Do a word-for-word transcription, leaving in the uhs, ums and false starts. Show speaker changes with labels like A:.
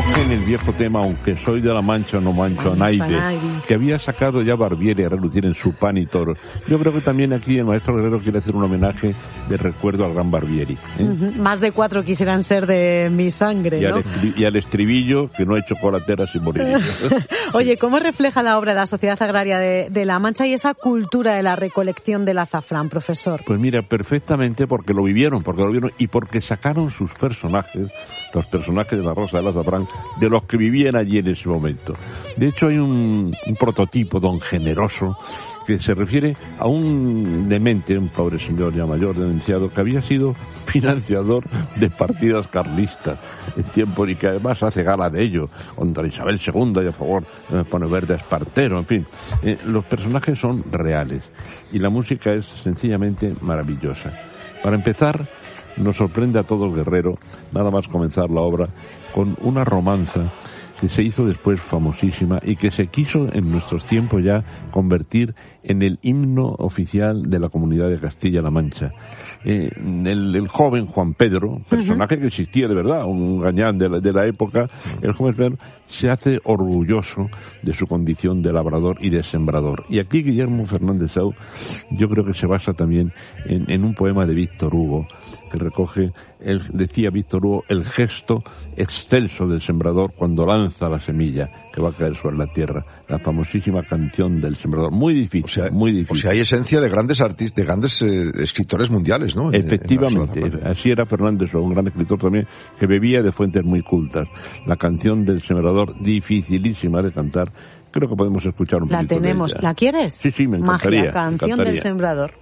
A: recogen el viejo tema Aunque soy de la Mancha no mancho a nadie, que había sacado ya Barbieri a relucir en Su pan y toro. Yo creo que también aquí el maestro Guerrero quiere hacer un homenaje de recuerdo al gran Barbieri, ¿eh?
B: Uh-huh. Más de cuatro quisieran ser de mi sangre,
A: y
B: ¿no?
A: Al estri- y al estribillo, que no ha hecho chocolatera sin morir.
B: Oye, ¿cómo refleja la obra de la Sociedad Agraria de, de La Mancha y esa cultura de la recolección del azafrán, profesor?
A: Pues mira, perfectamente, porque lo vivieron, porque lo vivieron y porque sacaron sus personajes, los personajes de la Rosa del Azafrán, de los que vivían allí en ese momento. De hecho, hay un, un prototipo, don Generoso, que se refiere a un demente, un pobre señor ya mayor, demenciado, que había sido financiador de partidas carlistas en tiempos y que además hace gala de ello, contra Isabel segunda y a favor de Pone Verde a Espartero, en fin. Eh, los personajes son reales y la música es sencillamente maravillosa. Para empezar, nos sorprende a todo el Guerrero, nada más comenzar la obra, con una romanza que se hizo después famosísima y que se quiso en nuestros tiempos ya convertir en el himno oficial de la Comunidad de Castilla-La Mancha. Eh, el, el joven Juan Pedro, personaje uh-huh. que existía de verdad, un gañán de la, de la época, el joven Pedro se hace orgulloso de su condición de labrador y de sembrador. Y aquí Guillermo Fernández Sau, yo creo que se basa también en, en un poema de Víctor Hugo, que recoge, el, decía Víctor Hugo, el gesto excelso del sembrador cuando lanza la semilla que va a caer sobre la tierra, la famosísima canción del sembrador, muy difícil,
C: o sea,
A: muy difícil.
C: O sea, hay esencia de grandes artistas, de grandes eh, escritores mundiales, ¿no?
A: Efectivamente, en, en así era Fernández, un gran escritor también, que bebía de fuentes muy cultas. La canción del sembrador, dificilísima de cantar, creo que podemos escuchar un
B: la
A: poquito
B: tenemos.
A: de ella.
B: ¿La quieres?
A: Sí, sí, me encantaría.
B: Magia, canción
A: me encantaría.
B: del sembrador.